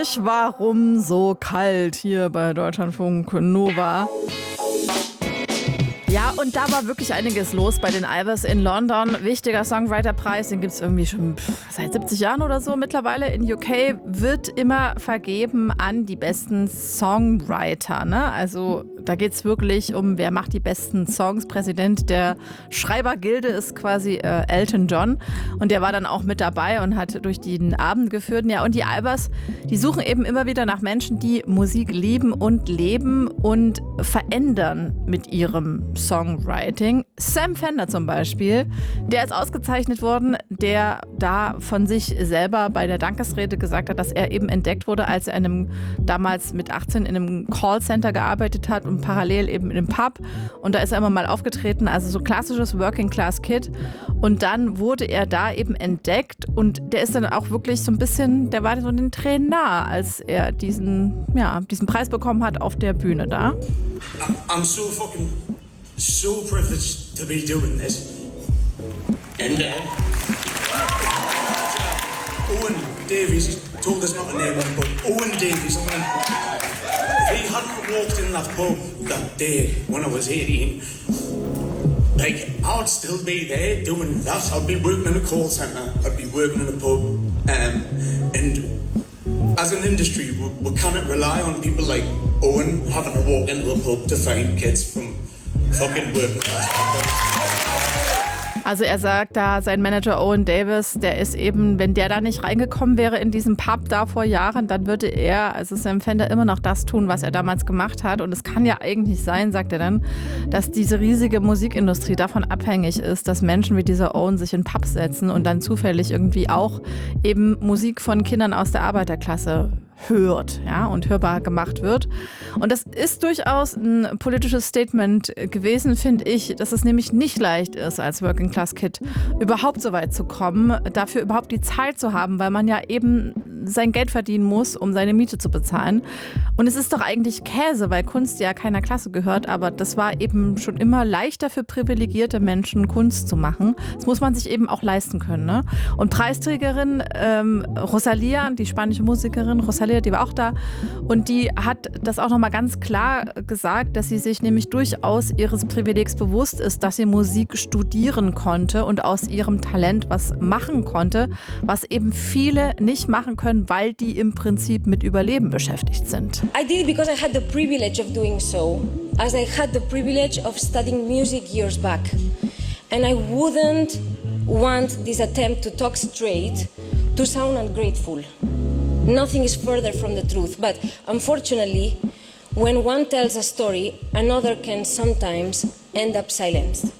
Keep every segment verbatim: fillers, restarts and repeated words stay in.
Warum so kalt hier bei Deutschlandfunk Nova? Ja, und da war wirklich einiges los bei den Ivers in London. Wichtiger Songwriter-Preis, den gibt es irgendwie schon seit siebzig Jahren oder so mittlerweile. In U K wird immer vergeben an die besten Songwriter. Ne? Also da geht es wirklich um, wer macht die besten Songs. Präsident der Schreibergilde ist quasi äh, Elton John. Und der war dann auch mit dabei und hat durch den Abend geführt. Ja, und die Ivers, die suchen eben immer wieder nach Menschen, die Musik lieben und leben und verändern mit ihrem Songwriting. Sam Fender zum Beispiel, der ist ausgezeichnet worden, der da von sich selber bei der Dankesrede gesagt hat, dass er eben entdeckt wurde, als er in einem, damals mit achtzehn in einem Callcenter gearbeitet hat und parallel eben in einem Pub. Und da ist er immer mal aufgetreten, also so klassisches Working Class Kid. Und dann wurde er da eben entdeckt und der ist dann auch wirklich so ein bisschen, der war so den Tränen nah, als er diesen, ja, diesen Preis bekommen hat auf der Bühne da. I'm so fucking so privileged to be doing this. And uh, Owen Davies, he told us not to name him, but Owen Davies, I mean, if he hadn't walked in that pub that day when I was eighteen, like, I'd still be there doing that. I'd be working in a call centre, I'd be working in a pub, um, and as an industry, we, we cannot rely on people like Owen having to walk into a pub to find kids from fucking working class people. Also er sagt da, sein Manager Owen Davis, der ist eben, wenn der da nicht reingekommen wäre in diesen Pub da vor Jahren, dann würde er, also Sam Fender, immer noch das tun, was er damals gemacht hat. Und es kann ja eigentlich sein, sagt er dann, dass diese riesige Musikindustrie davon abhängig ist, dass Menschen wie dieser Owen sich in Pubs setzen und dann zufällig irgendwie auch eben Musik von Kindern aus der Arbeiterklasse hört, ja, und hörbar gemacht wird. Und das ist durchaus ein politisches Statement gewesen, finde ich, dass es nämlich nicht leicht ist, als Working Class Kid überhaupt so weit zu kommen, dafür überhaupt die Zeit zu haben, weil man ja eben sein Geld verdienen muss, um seine Miete zu bezahlen. Und es ist doch eigentlich Käse, weil Kunst ja keiner Klasse gehört, aber das war eben schon immer leichter für privilegierte Menschen, Kunst zu machen. Das muss man sich eben auch leisten können. Ne? Und Preisträgerin ähm, Rosalía, die spanische Musikerin Rosalía, die war auch da und die hat das auch nochmal ganz klar gesagt, dass sie sich nämlich durchaus ihres Privilegs bewusst ist, dass sie Musik studieren konnte und aus ihrem Talent was machen konnte, was eben viele nicht machen können, weil die im Prinzip mit Überleben beschäftigt sind. I did it because I had the privilege of doing so, as I had the privilege of studying music years back. And I wouldn't want this attempt to talk straight to sound ungrateful. Nothing is further from the truth, but unfortunately, when one tells a story, another can sometimes end up silenced.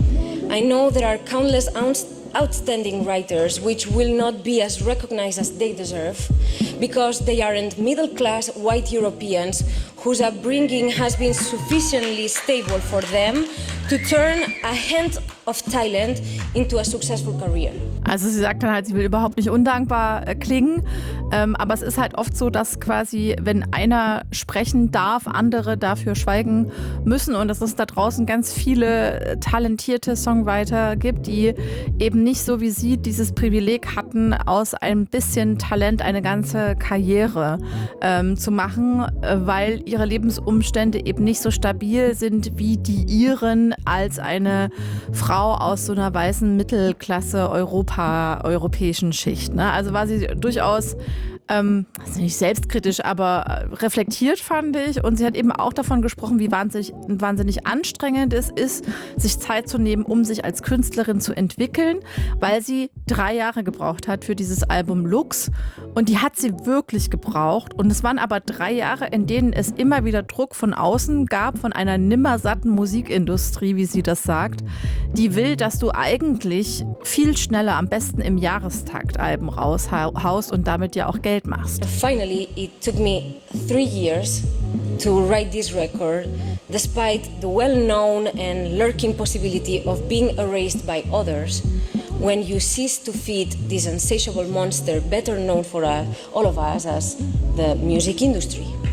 I know there are countless outstanding writers which will not be as recognized as they deserve because they aren't middle-class white Europeans whose upbringing has been sufficiently stable for them to turn a hint of talent into a successful career. Also sie sagt dann halt, sie will überhaupt nicht undankbar äh, klingen, ähm, aber es ist halt oft so, dass quasi, wenn einer sprechen darf, andere dafür schweigen müssen und dass es da draußen ganz viele talentierte Songwriter gibt, die eben nicht so wie sie dieses Privileg hatten, aus ein bisschen Talent eine ganze Karriere ähm, zu machen, äh, weil ihre Lebensumstände eben nicht so stabil sind wie die ihren als eine Frau aus so einer weißen Mittelklasse Europa, europäischen Schicht. Ne? Also war sie durchaus ähm, also nicht selbstkritisch, aber reflektiert, fand ich. Und sie hat eben auch davon gesprochen, wie wahnsinnig, wahnsinnig anstrengend es ist, sich Zeit zu nehmen, um sich als Künstlerin zu entwickeln, weil sie drei Jahre gebraucht hat für dieses Album Lux. Und die hat sie wirklich gebraucht. Und es waren aber drei Jahre, in denen es immer wieder Druck von außen gab, von einer nimmersatten Musikindustrie, wie sie das sagt, die will, dass du eigentlich viel schneller, am besten im Jahrestakt Alben raushaust und damit ja auch Geld machst. Finally, it took me three years to write this record, despite the well-known and lurking possibility of being erased by others. When you cease to feed this insatiable monster, better known for uh, all of us as the music industry.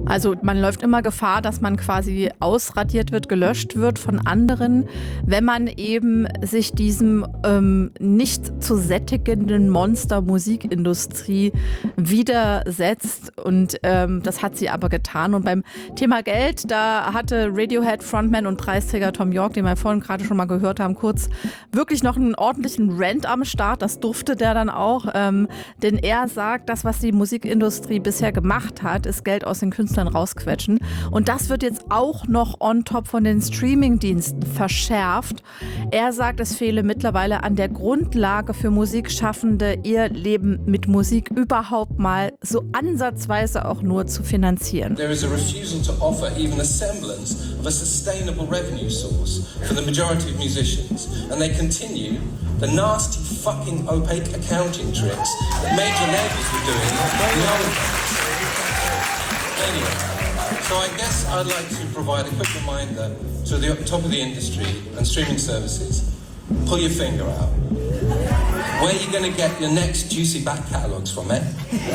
Also man läuft immer Gefahr, dass man quasi ausradiert wird, gelöscht wird von anderen, wenn man eben sich diesem ähm, nicht zu sättigenden Monster-Musikindustrie widersetzt. Und ähm, das hat sie aber getan. Und beim Thema Geld, da hatte Radiohead-Frontman und Preisträger Thom Yorke, den wir vorhin gerade schon mal gehört haben, kurz wirklich noch einen ordentlichen Rant am Start. Das durfte der dann auch. Ähm, denn er sagt, das, was die Musikindustrie bisher gemacht hat, ist Geld aus den Künstlern rausquetschen. Und das wird jetzt auch noch on top von den Streamingdiensten verschärft. Er sagt, es fehle mittlerweile an der Grundlage für Musikschaffende, ihr Leben mit Musik überhaupt mal so ansatzweise auch nur zu finanzieren. There is a refusal to offer even a semblance of a sustainable revenue source for the majority of musicians. And they continue the nasty fucking opaque accounting tricks that major labels were doing. No. Anyway, so I guess I'd like to provide a quick reminder to the top of the industry and streaming services. Pull your finger out. Where are you going to get your next juicy back catalogues from, eh?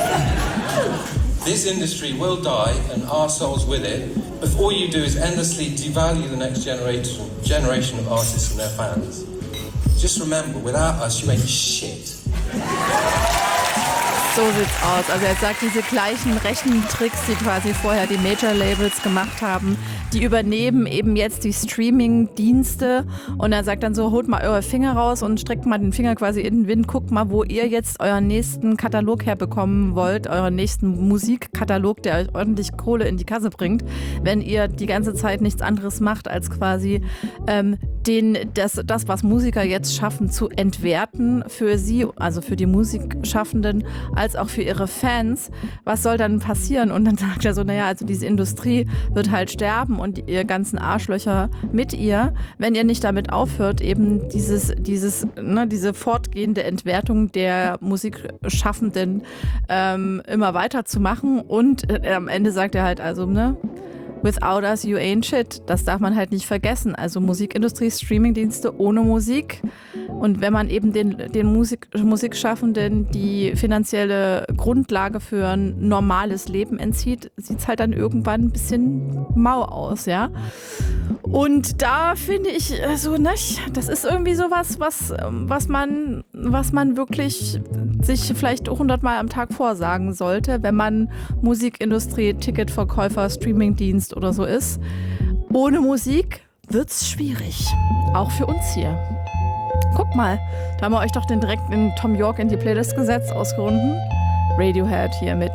This industry will die and our souls with it if all you do is endlessly devalue the next generation, generation of artists and their fans. Just remember, without us, you ain't shit. So sieht's aus. Also er sagt, diese gleichen Rechentricks, die quasi vorher die Major-Labels gemacht haben, die übernehmen eben jetzt die Streaming-Dienste. Und er sagt dann so, holt mal eure Finger raus und streckt mal den Finger quasi in den Wind. Guckt mal, wo ihr jetzt euren nächsten Katalog herbekommen wollt, euren nächsten Musikkatalog, der euch ordentlich Kohle in die Kasse bringt, wenn ihr die ganze Zeit nichts anderes macht, als quasi ähm, den, das, das, was Musiker jetzt schaffen, zu entwerten für sie, also für die Musikschaffenden, als auch für ihre Fans. Was soll dann passieren? Und dann sagt er so, naja, also diese Industrie wird halt sterben und ihr ganzen Arschlöcher mit ihr, wenn ihr nicht damit aufhört, eben dieses, dieses, ne, diese fortgehende Entwertung der Musikschaffenden ähm, immer weiter zu machen. Und äh, am Ende sagt er halt also, ne, without us, you ain't shit. Das darf man halt nicht vergessen. Also Musikindustrie, Streamingdienste ohne Musik. Und wenn man eben den, den Musik, Musikschaffenden die finanzielle Grundlage für ein normales Leben entzieht, sieht es halt dann irgendwann ein bisschen mau aus, ja. Und da finde ich so, ne, das ist irgendwie sowas, was, was man, was man wirklich sich vielleicht hundertmal am Tag vorsagen sollte, wenn man Musikindustrie, Ticketverkäufer, Streamingdienst oder so ist. Ohne Musik wird's schwierig. Auch für uns hier. Guck mal, da haben wir euch doch den direkten Thom Yorke in die Playlist gesetzt aus Gründen. Radiohead hier mit